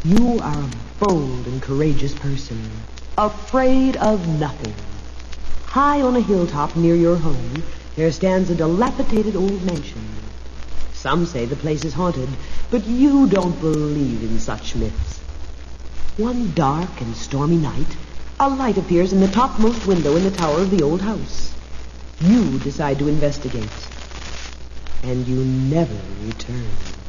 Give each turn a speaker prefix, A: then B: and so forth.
A: You are a bold and courageous person, afraid of nothing. High on a hilltop near your home, there stands a dilapidated old mansion. Some say the place is haunted, but you don't believe in such myths. One dark and stormy night, a light appears in the topmost window in the tower of the old house. You decide to investigate, and you never return.